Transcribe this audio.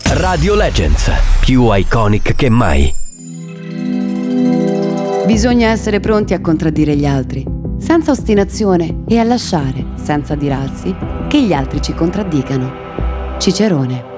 Radio Legends, più iconic che mai. Bisogna essere pronti a contraddire gli altri, senza ostinazione, e a lasciare, senza adirarsi, che gli altri ci contraddicano. Cicerone.